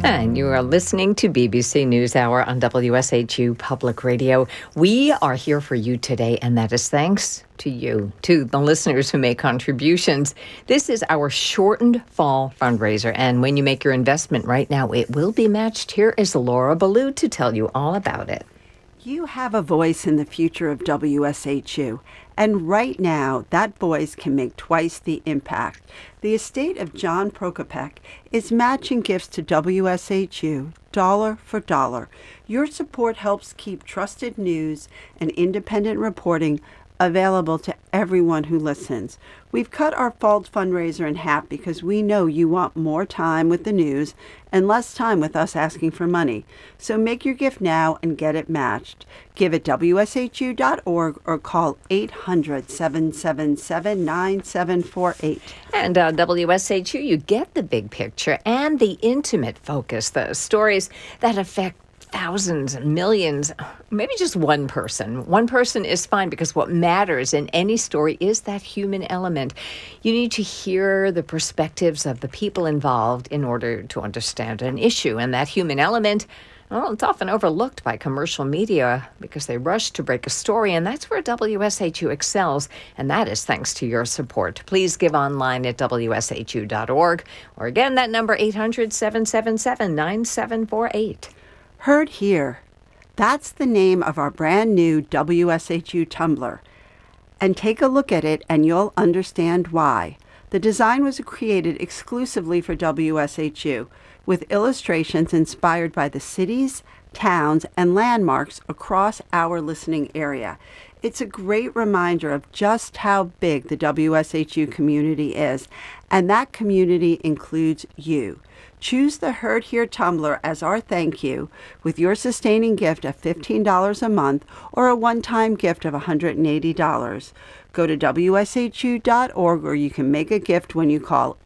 And you are listening to BBC NewsHour on WSHU Public Radio. We are here for you today, and that is thanks to you, to the listeners who make contributions. This is our shortened fall fundraiser, and when you make your investment right now, it will be matched. Here is Laura Ballou to tell you all about it. You have a voice in the future of WSHU, and right now, that voice can make twice the impact. The estate of John Prokopek is matching gifts to WSHU, dollar for dollar. Your support helps keep trusted news and independent reporting available to everyone who listens. We've cut our fall fundraiser in half because we know you want more time with the news and less time with us asking for money. So make your gift now and get it matched. Give at WSHU.org or call 800-777-9748. And WSHU, you get the big picture and the intimate focus, the stories that affect thousands and millions, maybe just one person. One person is fine, because what matters in any story is that human element. You need to hear the perspectives of the people involved in order to understand an issue. And that human element, well, it's often overlooked by commercial media because they rush to break a story, and that's where WSHU excels, and that is thanks to your support. Please give online at WSHU.org, or again, that number 800-777-9748. Heard Here. That's the name of our brand new WSHU Tumblr. And take a look at it and you'll understand why. The design was created exclusively for WSHU, with illustrations inspired by the cities, towns, and landmarks across our listening area. It's a great reminder of just how big the WSHU community is, and that community includes you. Choose the Heard Here Tumblr as our thank you with your sustaining gift of $15 a month or a one-time gift of $180. Go to WSHU.org, or you can make a gift when you call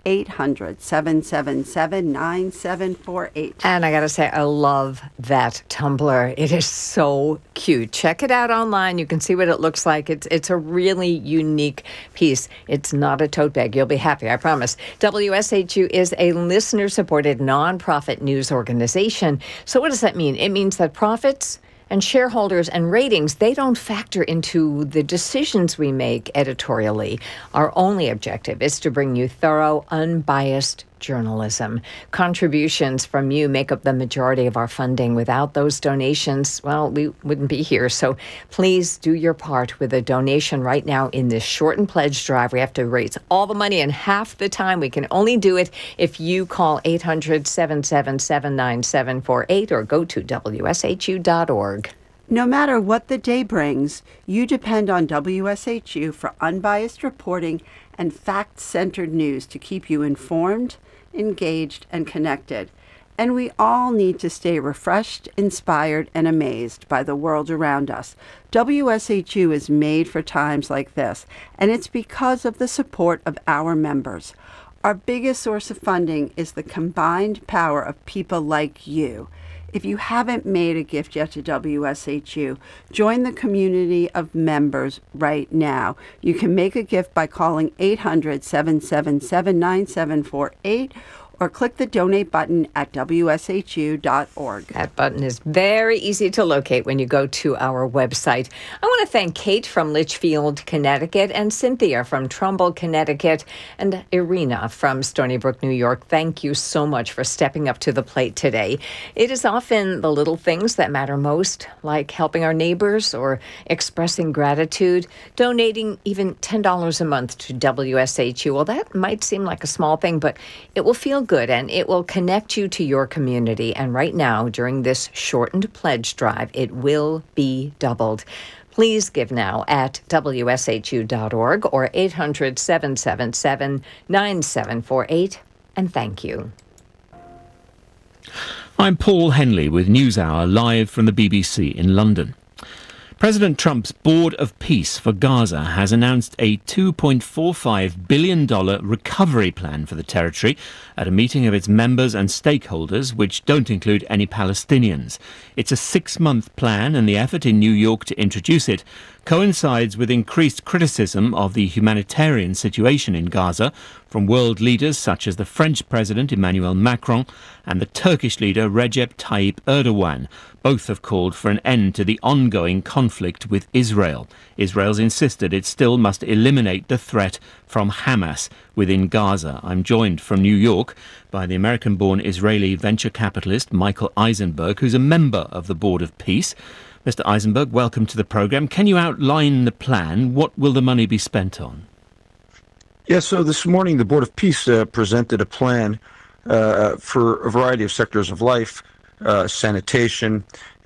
800-777-9748. And I got to say, I love that Tumblr. It is so cute. Check it out online. You can see what it looks like. It's a really unique piece. It's not a tote bag. You'll be happy, I promise. WSHU is a listener-supported nonprofit news organization. So what does that mean? It means that profits and shareholders and ratings, they don't factor into the decisions we make editorially. Our only objective is to bring you thorough, unbiased journalism. Contributions from you make up the majority of our funding. Without those donations, well, we wouldn't be here. So please do your part with a donation right now in this shortened pledge drive. We have to raise all the money in half the time. We can only do it if you call 800-777-9748 or go to WSHU.org. No matter what the day brings, you depend on WSHU for unbiased reporting and fact-centered news to keep you informed, engaged, and connected. And we all need to stay refreshed, inspired, and amazed by the world around us. WSHU is made for times like this, and it's because of the support of our members. Our biggest source of funding is the combined power of people like you. If you haven't made a gift yet to WSHU, join the community of members right now. You can make a gift by calling 800-777-9748 or click the donate button at WSHU.org. That button is very easy to locate when you go to our website. I want to thank Kate from Litchfield, Connecticut, and Cynthia from Trumbull, Connecticut, and Irina from Stony Brook, New York. Thank you so much for stepping up to the plate today. It is often the little things that matter most, like helping our neighbors or expressing gratitude, donating even $10 a month to WSHU. Well, that might seem like a small thing, but it will feel good, and it will connect you to your community. And right now, during this shortened pledge drive, it will be doubled. Please give now at WSHU.org or 800-777-9748. And thank you. I'm Paul Henley with NewsHour live from the BBC in London. President Trump's Board of Peace for Gaza has announced a $2.45 billion recovery plan for the territory at a meeting of its members and stakeholders, which don't include any Palestinians. It's a 6-month plan, and the effort in New York to introduce it coincides with increased criticism of the humanitarian situation in Gaza from world leaders such as the French President Emmanuel Macron and the Turkish leader Recep Tayyip Erdogan. Both have called for an end to the ongoing conflict with Israel. Israel's insisted it still must eliminate the threat from Hamas within Gaza. I'm joined from New York by the American-born Israeli venture capitalist Michael Eisenberg, who's a member of the Board of Peace. Mr. Eisenberg, welcome to the programme. Can you outline the plan? What will the money be spent on? Yeah, so this morning the Board of Peace presented a plan for a variety of sectors of life, sanitation,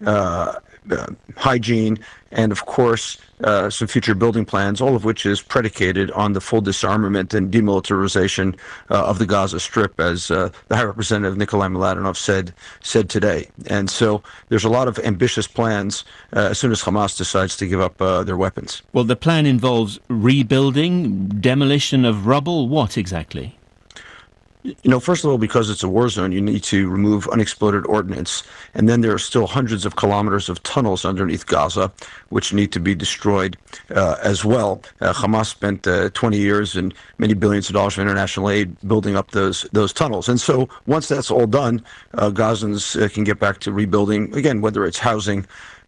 hygiene, and of course some future building plans, all of which is predicated on the full disarmament and demilitarization of the Gaza Strip, as the High Representative Nikolai Mladenov said today. And so there's a lot of ambitious plans as soon as Hamas decides to give up their weapons. Well, the plan involves rebuilding, demolition of rubble. What exactly? You know, first of all, because it's a war zone, you need to remove unexploded ordnance. And then there are still hundreds of kilometers of tunnels underneath Gaza, which need to be destroyed as well. Hamas spent 20 years and many billions of dollars of international aid building up those tunnels. And so once that's all done, Gazans can get back to rebuilding, again, whether it's housing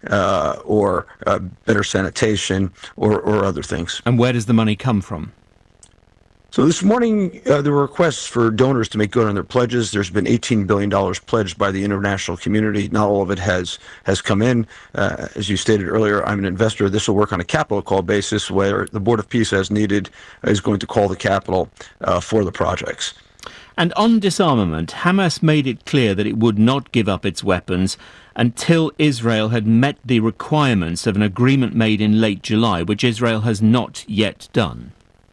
or better sanitation or other things. And where does the money come from? So this morning, there were requests for donors to make good on their pledges. There's been $18 billion pledged by the international community. Not all of it has come in. As you stated earlier, I'm an investor. This will work on a capital call basis where the Board of Peace, as needed, is going to call the capital for the projects. And on disarmament, Hamas made it clear that it would not give up its weapons until Israel had met the requirements of an agreement made in late July, which Israel has not yet done.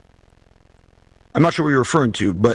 I'm not sure what you're referring to, but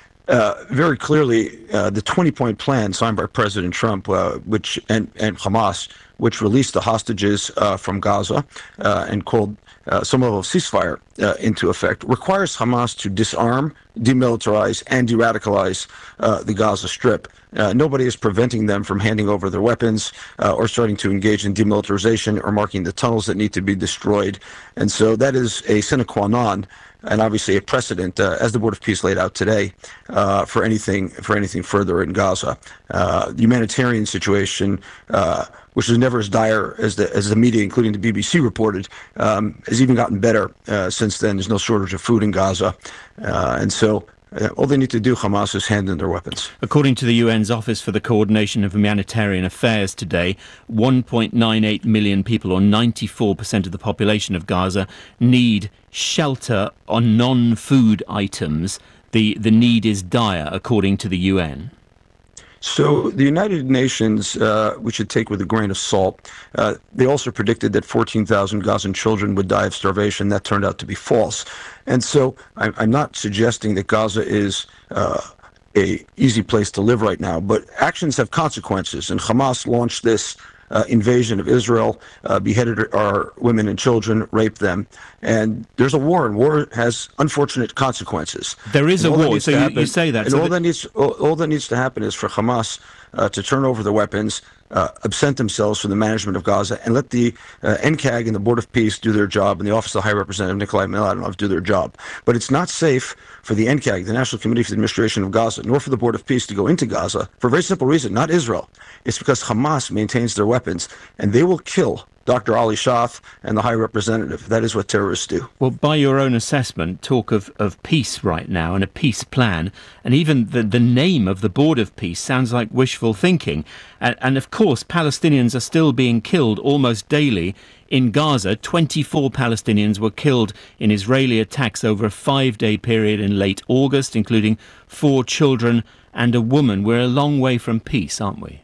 very clearly, the 20-point plan signed by President Trump, which and Hamas, which released the hostages from Gaza and called some level of ceasefire into effect, requires Hamas to disarm, demilitarize, and de-radicalize the Gaza Strip. Nobody is preventing them from handing over their weapons or starting to engage in demilitarization or marking the tunnels that need to be destroyed. And so that is a sine qua non and obviously a precedent, as the Board of Peace laid out today, for anything further in Gaza. The humanitarian situation, which is never as dire as the media, including the BBC, reported, has even gotten better since then. There's no shortage of food in Gaza, and so all they need to do, Hamas, is hand in their weapons. According to the UN's Office for the Coordination of Humanitarian Affairs today, 1.98 million people, or 94% of the population of Gaza, need shelter on non-food items. The need is dire, according to the UN. So the United Nations, we should take with a grain of salt. They also predicted that 14,000 Gazan children would die of starvation. That turned out to be false. And so I'm not suggesting that Gaza is a easy place to live right now, but actions have consequences. And Hamas launched this invasion of Israel, beheaded our women and children, raped them. And there's a war, and war has unfortunate consequences. There is a war, so you say that. And all that needs to happen is for Hamas to turn over their weapons, absent themselves from the management of Gaza, and let the NCAG and the Board of Peace do their job, and the Office of the High Representative Nikolai Mladenov do their job. But it's not safe for the NCAG, the National Committee for the Administration of Gaza, nor for the Board of Peace to go into Gaza for a very simple reason, not Israel. It's because Hamas maintains their weapons, and they will kill Dr. Ali Shaf and the High Representative. That is what terrorists do. Well, by your own assessment, talk of peace right now and a peace plan, and even the name of the Board of Peace sounds like wishful thinking. And of course, Palestinians are still being killed almost daily. In Gaza, 24 Palestinians were killed in Israeli attacks over a 5-day period in late August, including 4 children and a woman. We're a long way from peace, aren't we?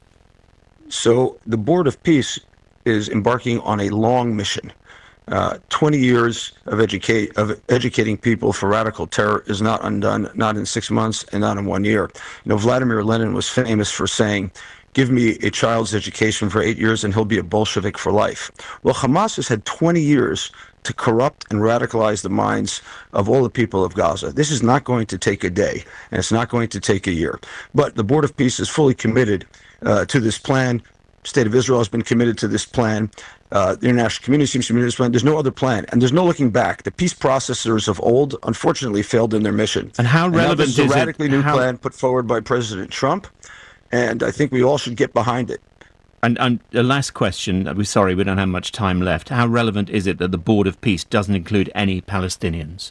So the Board of Peace is embarking on a long mission. 20 years of educating people for radical terror is not undone, not in 6 months and not in 1 year. You know, Vladimir Lenin was famous for saying, "Give me a child's education for 8 years and he'll be a Bolshevik for life." Well, Hamas has had 20 years to corrupt and radicalize the minds of all the people of Gaza. This is not going to take a day, and it's not going to take a year. But the Board of Peace is fully committed to this plan, State of Israel has been committed to this plan. The international community seems to be committed to this plan. There's no other plan, and there's no looking back. The peace processors of old, unfortunately, failed in their mission. And how relevant this is is a radically new how- plan put forward by President Trump, and I think we all should get behind it. And the last question, we're sorry, we don't have much time left. How relevant is it that the Board of Peace doesn't include any Palestinians?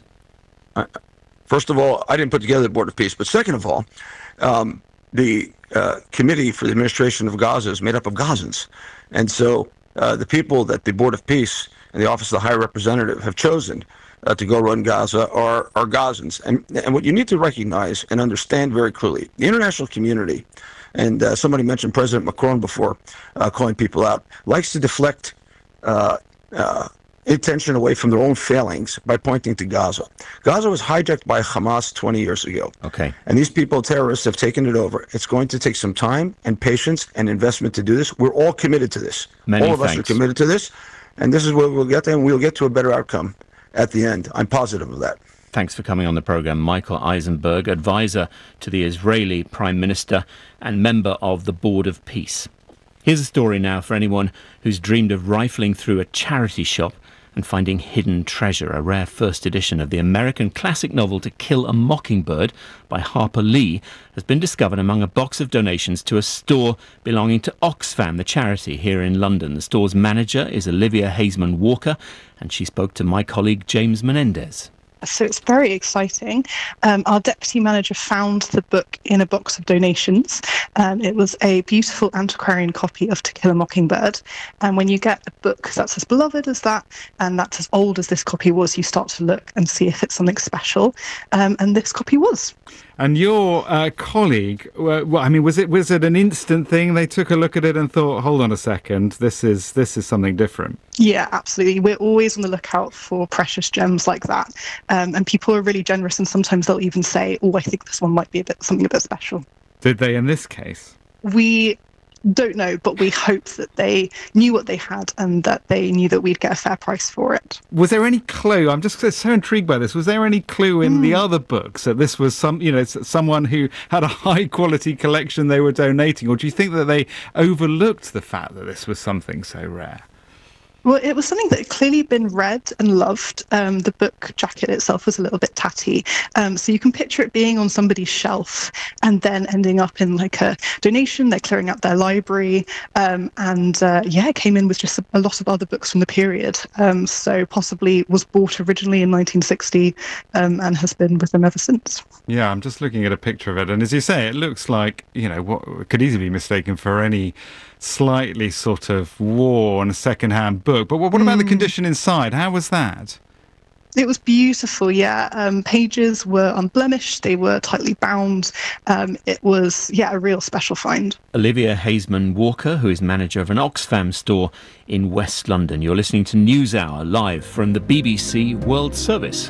First of all, I didn't put together the Board of Peace, but second of all, the Committee for the Administration of Gaza is made up of Gazans. And so the people that the Board of Peace and the Office of the High Representative have chosen to go run Gaza are Gazans. And what you need to recognize and understand very clearly, the international community, and somebody mentioned President Macron before, calling people out, likes to deflect attention away from their own failings by pointing to Gaza. Gaza was hijacked by Hamas 20 years ago. Okay. And these people, terrorists, have taken it over. It's going to take some time and patience and investment to do this. We're all committed to this. Many all of us are thanks. committed to this. And this is where we'll get there, and we'll get to a better outcome at the end. I'm positive of that. Thanks for coming on the programme. Michael Eisenberg, advisor to the Israeli Prime Minister and member of the Board of Peace. Here's a story now for anyone who's dreamed of rifling through a charity shop and finding hidden treasure. A rare first edition of the American classic novel To Kill a Mockingbird by Harper Lee has been discovered among a box of donations to a store belonging to Oxfam, the charity here in London. The store's manager is Olivia Hazeman Walker, and she spoke to my colleague James Menendez. So it's very exciting. Our deputy manager found the book in a box of donations. It was a beautiful antiquarian copy of To Kill a Mockingbird. And when you get a book that's as beloved as that, and that's as old as this copy was, you start to look and see if it's something special. And this copy was. And your colleague, was it an instant thing? They took a look at it and thought, hold on a second, this is something different. Yeah, absolutely. We're always on the lookout for precious gems like that. And people are really generous, and sometimes they'll even say, oh, I think this one might be something a bit special. Did they in this case? We don't know, but we hope that they knew what they had and that they knew that we'd get a fair price for it. Was there any clue? I'm just so intrigued by this. Was there any clue in the other books that this was someone who had a high quality collection they were donating, or do you think that they overlooked the fact that this was something so rare? Well, it was something that had clearly been read and loved. The book jacket itself was a little bit tatty. So you can picture it being on somebody's shelf and then ending up in like a donation. They're clearing out their library. It came in with just a lot of other books from the period. So possibly was bought originally in 1960 and has been with them ever since. Yeah, I'm just looking at a picture of it. And as you say, it looks like, what could easily be mistaken for any slightly sort of worn second-hand book. But what about the condition inside? How was that? It was beautiful, yeah. Pages were unblemished. They were tightly bound. It was, a real special find. Olivia Hazeman Walker, who is manager of an Oxfam store in West London. You're listening to NewsHour live from the BBC World Service.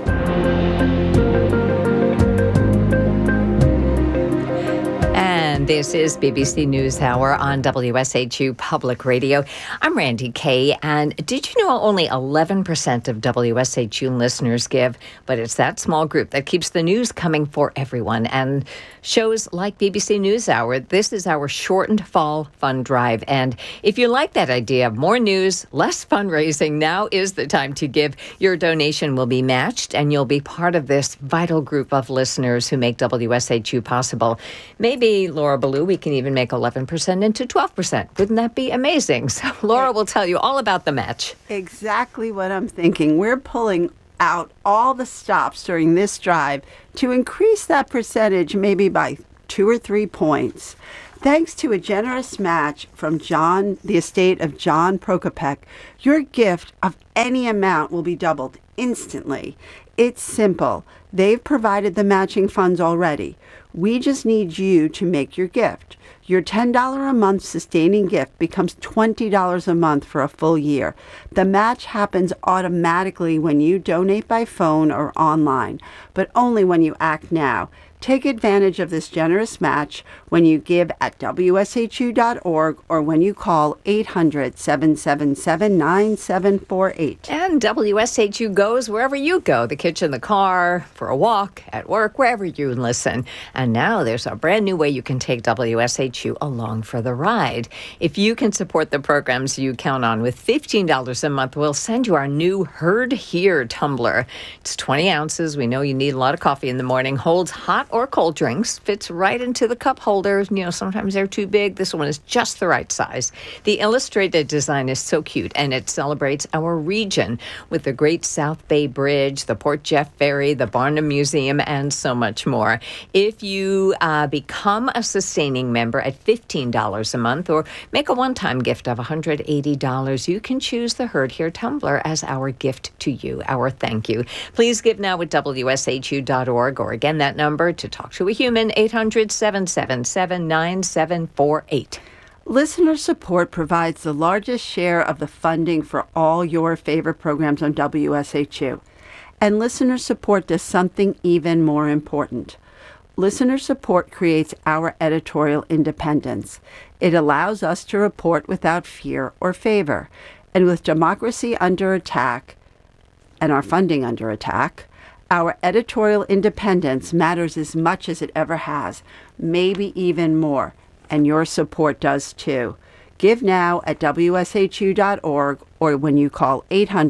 And this is BBC NewsHour on WSHU Public Radio. I'm Randy Kay, and did you know only 11% of WSHU listeners give? But it's that small group that keeps the news coming for everyone. And shows like BBC NewsHour, this is our shortened fall fund drive. And if you like that idea of more news, less fundraising, now is the time to give. Your donation will be matched, and you'll be part of this vital group of listeners who make WSHU possible. Maybe, Laura Ballou, we can even make 11% into 12%. Wouldn't that be amazing? So Laura will tell you all about the match. Exactly what I'm thinking. We're pulling out all the stops during this drive to increase that percentage maybe by 2 or 3 points. Thanks to a generous match from the estate of John Prokopek, your gift of any amount will be doubled instantly. It's simple. They've provided the matching funds already. We just need you to make your gift. Your $10 a month sustaining gift becomes $20 a month for a full year. The match happens automatically when you donate by phone or online, but only when you act now. Take advantage of this generous match when you give at WSHU.org or when you call 800-777-9748. And WSHU goes wherever you go, the kitchen, the car, for a walk, at work, wherever you listen. And now there's a brand new way you can take WSHU along for the ride. If you can support the programs you count on with $15 a month, we'll send you our new Heard Here tumbler. It's 20 ounces. We know you need a lot of coffee in the morning. Holds hot or cold drinks. Fits right into the cup holders. You know, sometimes they're too big. This one is just the right size. The illustrated design is so cute, and it celebrates our region with the Great South Bay Bridge, the Port Jeff Ferry, the Barnum Museum, and so much more. If you become a sustaining member at $15 a month or make a one-time gift of $180, you can choose the Heard Here tumbler as our gift to you, our thank you. Please give now at WSHU.org, or again, that number to talk to a human, 800-777-9748. Listener support provides the largest share of the funding for all your favorite programs on WSHU. And listener support does something even more important. Listener support creates our editorial independence. It allows us to report without fear or favor. And with democracy under attack and our funding under attack, our editorial independence matters as much as it ever has, maybe even more. And your support does too. Give now at WSHU.org or when you call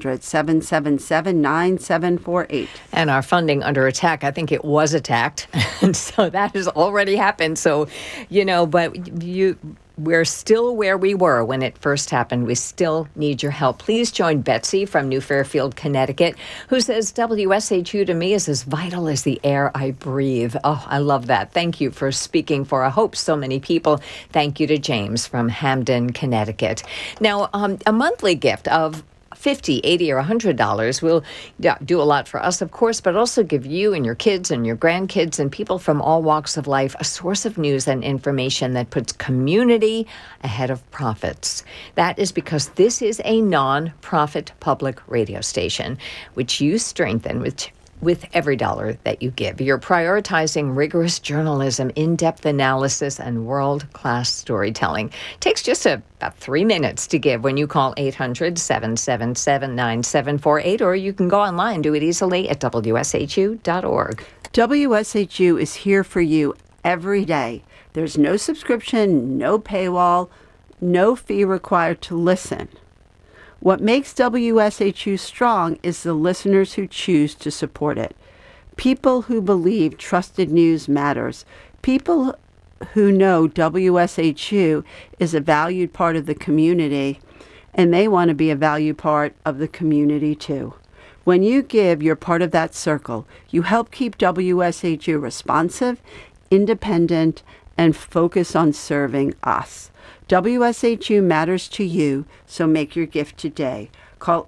800-777-9748. And our funding under attack, I think it was attacked. And so that has already happened. So, you know, but we're still where we were when it first happened. We still need your help. Please join Betsy from New Fairfield, Connecticut, who says WSHU to me is as vital as the air I breathe. Oh, I love that. Thank you for speaking for, I hope, so many people. Thank you to James from Hamden, Connecticut. Now, a monthly gift of $50, $80, or $100 will do a lot for us, of course, but also give you and your kids and your grandkids and people from all walks of life a source of news and information that puts community ahead of profits. That is because this is a non-profit public radio station, which you strengthen with every dollar that you give. You're prioritizing rigorous journalism, in-depth analysis, and world-class storytelling. Takes just about 3 minutes to give when you call 800-777-9748, or you can go online, do it easily at WSHU.org. WSHU is here for you every day. There's no subscription, no paywall, no fee required to listen. What makes WSHU strong is the listeners who choose to support it. People who believe trusted news matters. People who know WSHU is a valued part of the community, and they want to be a valued part of the community too. When you give, you're part of that circle. You help keep WSHU responsive, independent, and focused on serving us. WSHU matters to you, so make your gift today. Call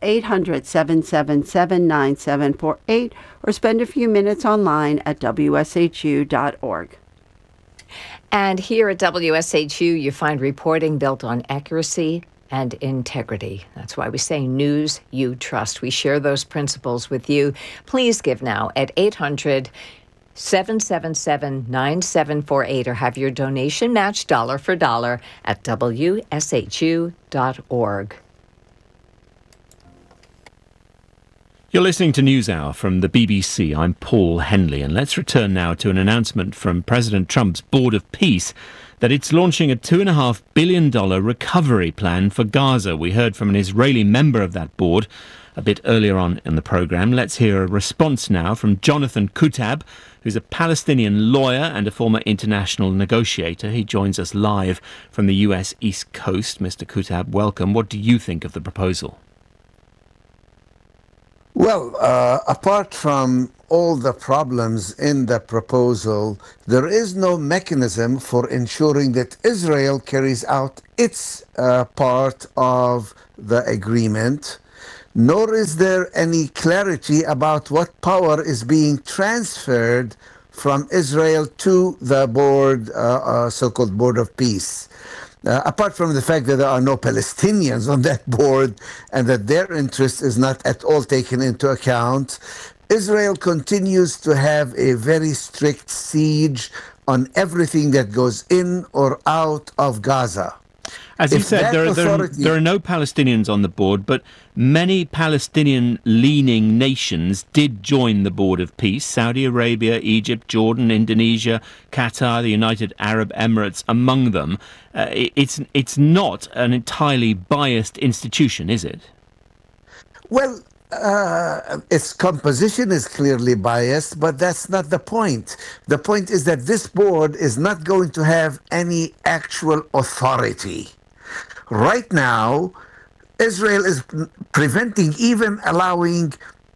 800-777-9748 or spend a few minutes online at WSHU.org. And here at WSHU, you find reporting built on accuracy and integrity. That's why we say news you trust. We share those principles with you. Please give now at 800-777-9748 or have your donation matched dollar for dollar at WSHU.org. You're listening to NewsHour from the BBC. I'm Paul Henley, and let's return now to an announcement from President Trump's Board of Peace that it's launching a $2.5 billion recovery plan for Gaza. We heard from an Israeli member of that board a bit earlier on in the programme. Let's hear a response now from Jonathan Kutab, who's a Palestinian lawyer and a former international negotiator. He joins us live from the US East Coast. Mr. Kutab, welcome. What do you think of the proposal? Well, apart from all the problems in the proposal, there is no mechanism for ensuring that Israel carries out its part of the agreement, nor is there any clarity about what power is being transferred from Israel to the board, so-called Board of Peace. Apart from the fact that there are no Palestinians on that board and that their interest is not at all taken into account, Israel continues to have a very strict siege on everything that goes in or out of Gaza. As you If said, that there are no Palestinians on the board, but many Palestinian-leaning nations did join the Board of Peace. Saudi Arabia, Egypt, Jordan, Indonesia, Qatar, the United Arab Emirates among them. It's not an entirely biased institution, is it? Well, its composition is clearly biased, but that's not the point. The point is that this board is not going to have any actual authority. Right now, Israel is preventing even allowing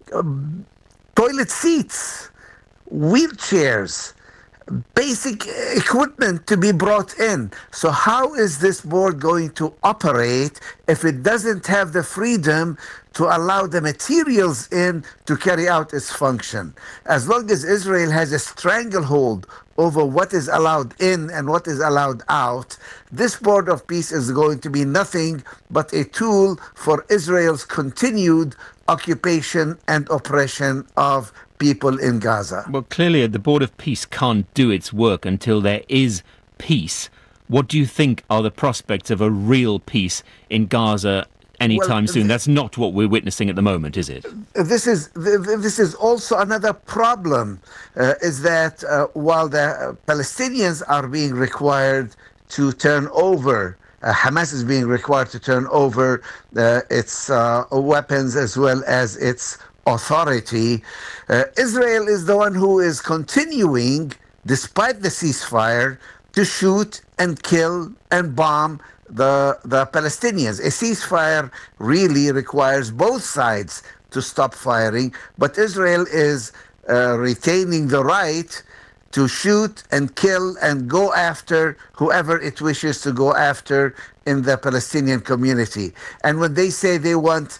toilet seats, wheelchairs, basic equipment to be brought in. So how is this board going to operate if it doesn't have the freedom to allow the materials in to carry out its function? As long as Israel has a stranglehold over what is allowed in and what is allowed out, this Board of Peace is going to be nothing but a tool for Israel's continued occupation and oppression of people in Gaza. Well, clearly the Board of Peace can't do its work until there is peace. What do you think are the prospects of a real peace in Gaza anytime soon? That's not what we're witnessing at the moment, is it? This is also another problem, is that while the Palestinians are being required to turn over, Hamas is being required to turn over its weapons as well as its authority, Israel is the one who is continuing, despite the ceasefire, to shoot and kill and bomb the Palestinians. A ceasefire really requires both sides to stop firing, but Israel is retaining the right to shoot and kill and go after whoever it wishes to go after in the Palestinian community. And when they say they want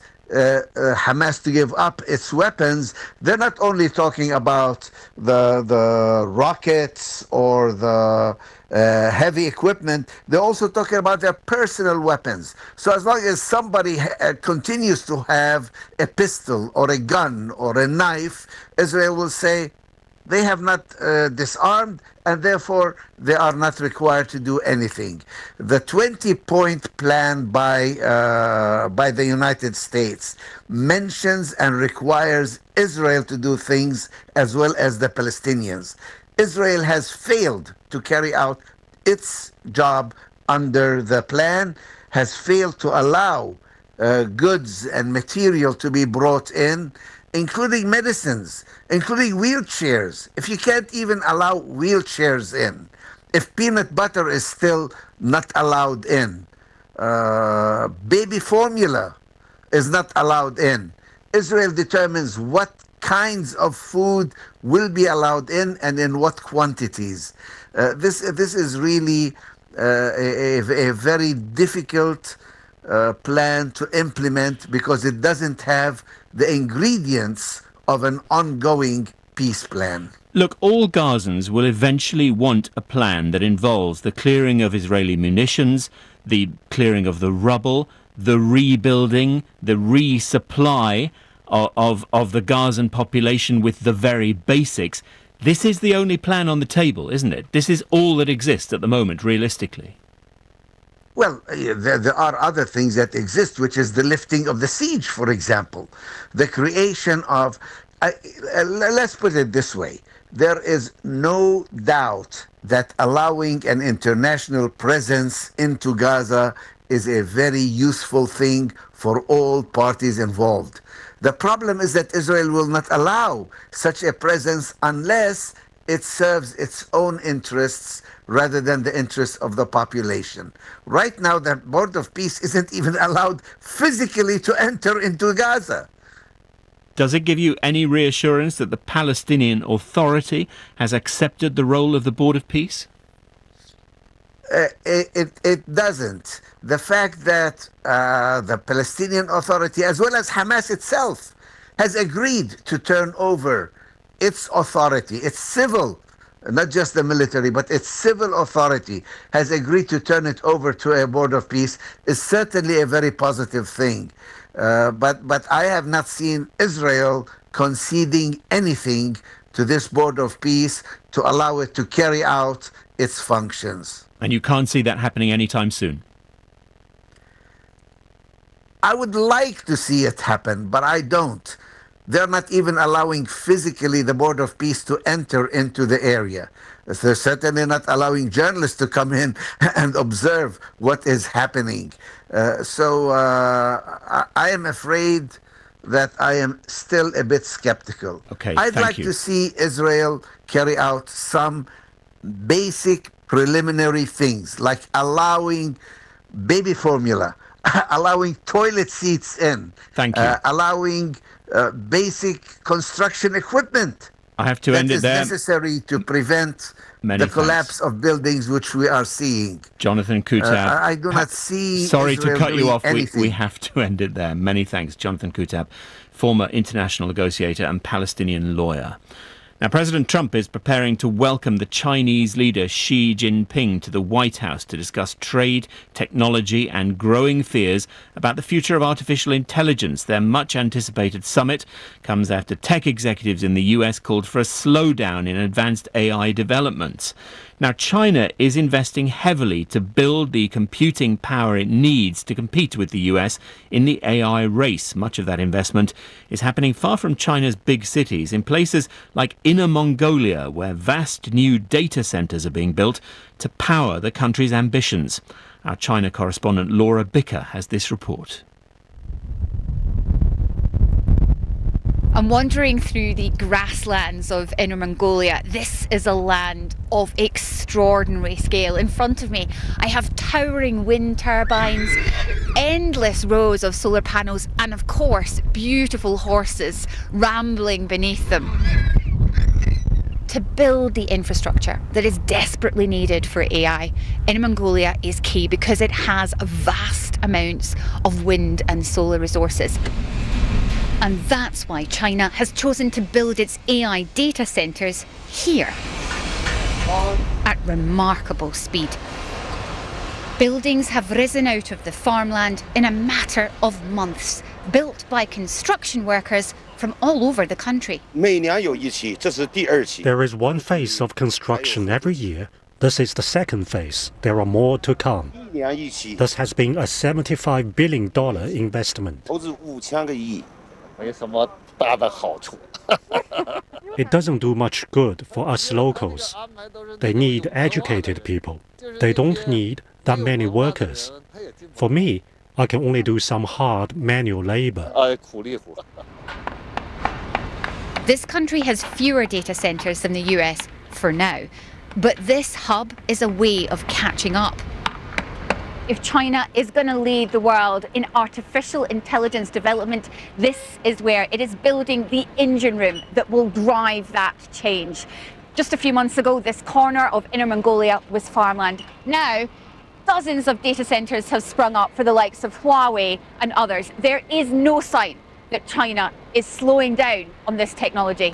Hamas to give up its weapons, they're not only talking about the rockets or the heavy equipment, they're also talking about their personal weapons. So as long as somebody continues to have a pistol or a gun or a knife, Israel will say they have not disarmed, and therefore they are not required to do anything. The 20-point plan by the United States mentions and requires Israel to do things as well as the Palestinians. Israel has failed to carry out its job under the plan, has failed to allow goods and material to be brought in, including medicines, including wheelchairs. If you can't even allow wheelchairs in, if peanut butter is still not allowed in, baby formula is not allowed in, Israel determines what kinds of food will be allowed in and in what quantities. This is really a very difficult plan to implement because it doesn't have the ingredients of an ongoing peace plan. Look, all Gazans will eventually want a plan that involves the clearing of Israeli munitions, the clearing of the rubble, the rebuilding, the resupply of the Gazan population with the very basics. This is the only plan on the table, isn't it? This is all that exists at the moment, realistically. Well, there are other things that exist, which is the lifting of the siege, for example. The creation of... let's put it this way. There is no doubt that allowing an international presence into Gaza is a very useful thing for all parties involved. The problem is that Israel will not allow such a presence unless it serves its own interests rather than the interests of the population. Right now, the Board of Peace isn't even allowed physically to enter into Gaza. Does it give you any reassurance that the Palestinian Authority has accepted the role of the Board of Peace? It doesn't. The fact that the Palestinian Authority, as well as Hamas itself, has agreed to turn over its authority, its civil, not just the military, but its civil authority, has agreed to turn it over to a Board of Peace, is certainly a very positive thing. But I have not seen Israel conceding anything to this Board of Peace to allow it to carry out its functions. And you can't see that happening anytime soon? I would like to see it happen, but I don't. They're not even allowing physically the Board of Peace to enter into the area. They're certainly not allowing journalists to come in and observe what is happening. So I am afraid that I am still a bit skeptical. Okay, I'd thank like you. to see Israel carry out some basic preliminary things, like allowing baby formula, allowing toilet seats in, Thank you. allowing basic construction equipment. I have to end it there. That is necessary to prevent Many the collapse of buildings which we are seeing. Jonathan Kutab. I do not see Sorry Israel to cut you doing off. anything. We have to end it there. Many thanks, Jonathan Kutab, former international negotiator and Palestinian lawyer. Now, President Trump is preparing to welcome the Chinese leader Xi Jinping to the White House to discuss trade, technology and growing fears about the future of artificial intelligence. Their much-anticipated summit comes after tech executives in the US called for a slowdown in advanced AI developments. Now, China is investing heavily to build the computing power it needs to compete with the US in the AI race. Much of that investment is happening far from China's big cities, in places like Inner Mongolia, where vast new data centres are being built to power the country's ambitions. Our China correspondent Laura Bicker has this report. I'm wandering through the grasslands of Inner Mongolia. This is a land of extraordinary scale. In front of me, I have towering wind turbines, endless rows of solar panels, and of course, beautiful horses rambling beneath them. To build the infrastructure that is desperately needed for AI, Inner Mongolia is key because it has vast amounts of wind and solar resources. And that's why China has chosen to build its AI data centres here at remarkable speed. Buildings have risen out of the farmland in a matter of months, built by construction workers from all over the country. There is one phase of construction every year. This is the second phase. There are more to come. This has been a $75 billion investment. It doesn't do much good for us locals. They need educated people. They don't need that many workers. For me, I can only do some hard manual labor. This country has fewer data centres than the US for now, but this hub is a way of catching up. If China is going to lead the world in artificial intelligence development, this is where it is building the engine room that will drive that change. Just a few months ago, this corner of Inner Mongolia was farmland. Now, dozens of data centres have sprung up for the likes of Huawei and others. There is no sign that China is slowing down on this technology.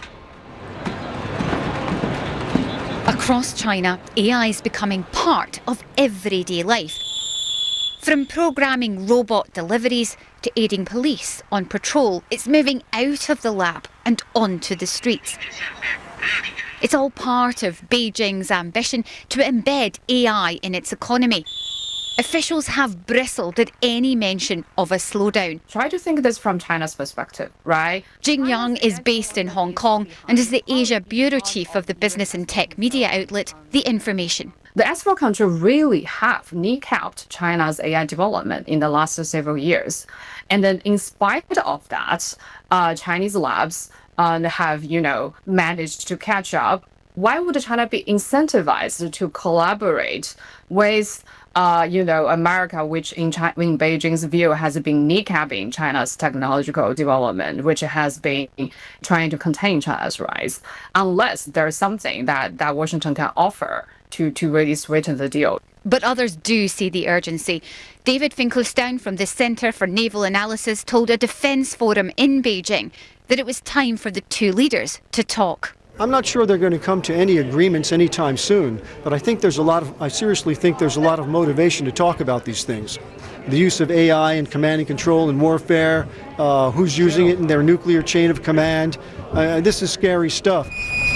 Across China, AI is becoming part of everyday life. From programming robot deliveries to aiding police on patrol, it's moving out of the lab and onto the streets. It's all part of Beijing's ambition to embed AI in its economy. Officials have bristled at any mention of a slowdown. Try to think this from China's perspective, right? Jing Yang is based in Hong Kong and is the Asia bureau chief of the business and tech media outlet The Information. The S4 country really have kneecapped China's AI development in the last several years. And then in spite of that, Chinese labs have, managed to catch up. Why would China be incentivized to collaborate with America, which in Beijing's view has been kneecapping China's technological development, which has been trying to contain China's rise, unless there's something that Washington can offer to really sweeten the deal. But others do see the urgency. David Finkelstein from the Centre for Naval Analysis told a defence forum in Beijing that it was time for the two leaders to talk. I'm not sure they're going to come to any agreements anytime soon, but I seriously think there's a lot of motivation to talk about these things. The use of AI in command and control in warfare, who's using it in their nuclear chain of command. This is scary stuff.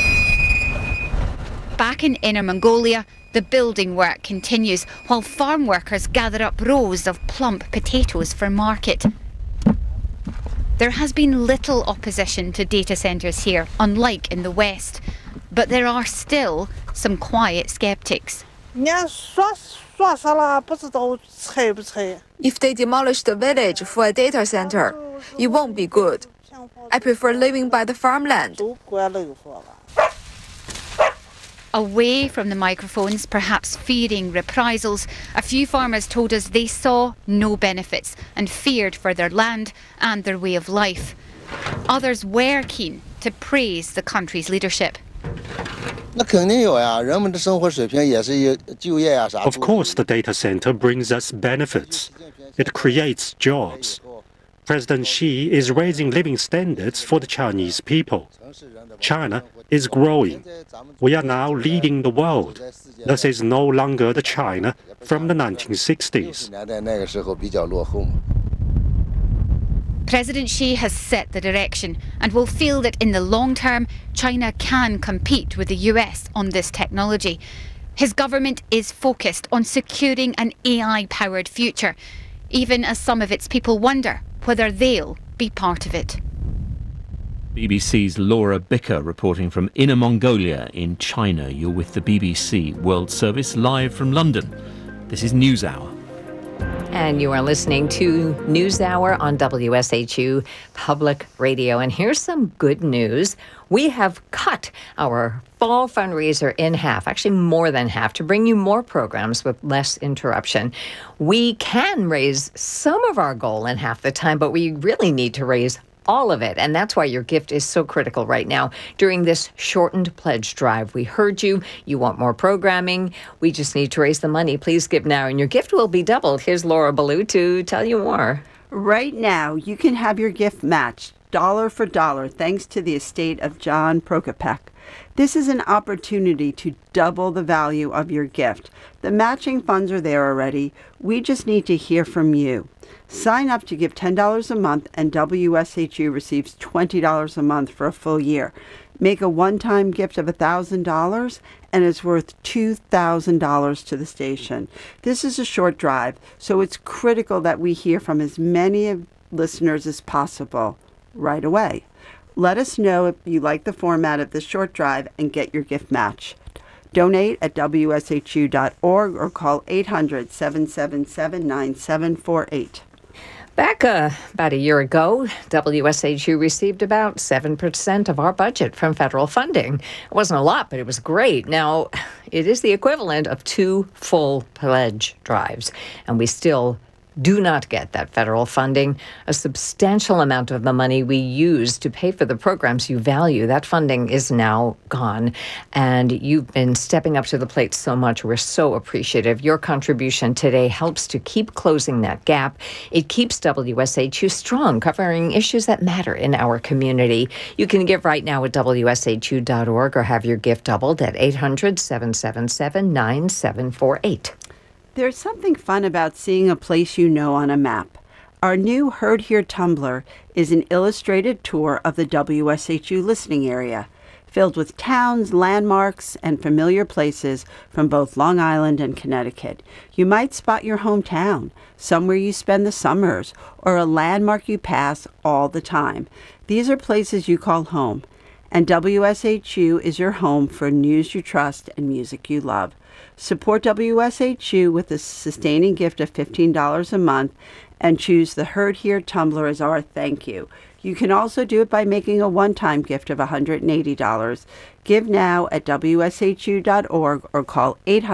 Back in Inner Mongolia, the building work continues while farm workers gather up rows of plump potatoes for market. There has been little opposition to data centres here, unlike in the West, but there are still some quiet sceptics. If they demolish the village for a data center, it won't be good. I prefer living by the farmland. Away from the microphones, perhaps fearing reprisals, a few farmers told us they saw no benefits and feared for their land and their way of life. Others were keen to praise the country's leadership. Of course, the data center brings us benefits. It creates jobs. President Xi is raising living standards for the Chinese people. China is growing. We are now leading the world. This is no longer the China from the 1960s. President Xi has set the direction and will feel that in the long term, China can compete with the US on this technology. His government is focused on securing an AI-powered future, even as some of its people wonder whether they'll be part of it. BBC's Laura Bicker reporting from Inner Mongolia in China. You're with the BBC World Service live from London. This is NewsHour. And you are listening to NewsHour on WSHU Public Radio. And here's some good news. We have cut our fall fundraiser in half, actually more than half, to bring you more programs with less interruption. We can raise some of our goal in half the time, but we really need to raise all of it. And that's why your gift is so critical right now during this shortened pledge drive. We heard you. You want more programming. We just need to raise the money. Please give now, and your gift will be doubled. Here's Laura Ballou to tell you more. Right now, you can have your gift matched dollar for dollar thanks to the estate of John Prokopek. This is an opportunity to double the value of your gift. The matching funds are there already. We just need to hear from you. Sign up to give $10 a month, and WSHU receives $20 a month for a full year. Make a one-time gift of $1,000, and it's worth $2,000 to the station. This is a short drive, so it's critical that we hear from as many listeners as possible right away. Let us know if you like the format of this short drive and get your gift match. Donate at WSHU.org or call 800-777-9748. Back about a year ago, WSHU received about 7% of our budget from federal funding. It wasn't a lot, but it was great. Now, it is the equivalent of 2 full pledge drives, and we still do not get that federal funding. A substantial amount of the money we use to pay for the programs you value, that funding is now gone. And you've been stepping up to the plate so much. We're so appreciative. Your contribution today helps to keep closing that gap. It keeps WSHU strong, covering issues that matter in our community. You can give right now at WSHU.org or have your gift doubled at 800-777-9748. There's something fun about seeing a place you know on a map. Our new Heard Here Tumblr is an illustrated tour of the WSHU listening area, filled with towns, landmarks, and familiar places from both Long Island and Connecticut. You might spot your hometown, somewhere you spend the summers, or a landmark you pass all the time. These are places you call home, and WSHU is your home for news you trust and music you love. Support WSHU with a sustaining gift of $15 a month and choose the Heard Here Tumblr as our thank you. You can also do it by making a one-time gift of $180. Give now at WSHU.org or call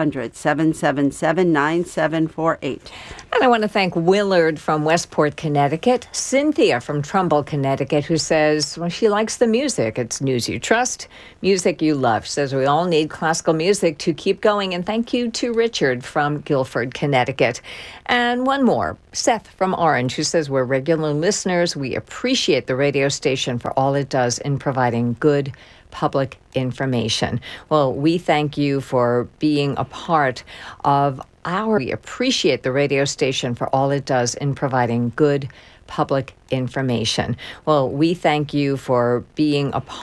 800-777-9748. And I want to thank Willard from Westport, Connecticut, Cynthia from Trumbull, Connecticut, who says, well, she likes the music. It's news you trust, music you love. She says we all need classical music to keep going. And thank you to Richard from Guilford, Connecticut. And one more, Seth from Orange, who says we're regular listeners. We appreciate appreciate the radio station for all it does in providing good public information. Well, we thank you for being a part of we appreciate the radio station for all it does in providing good public information. Well, we thank you for being a part